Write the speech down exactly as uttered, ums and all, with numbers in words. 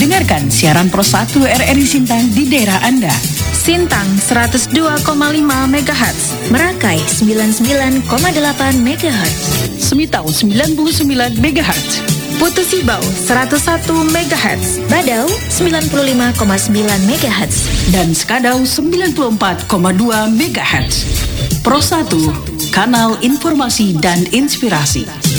Dengarkan siaran Pro satu R R I Sintang di daerah Anda. Sintang seratus dua koma lima megahertz, Merakai sembilan puluh sembilan koma delapan megahertz, Semitau sembilan puluh sembilan megahertz, Putu Sibau seratus satu megahertz, Badau sembilan puluh lima koma sembilan megahertz, dan Skadau sembilan puluh empat koma dua megahertz. Pro satu, kanal informasi dan inspirasi.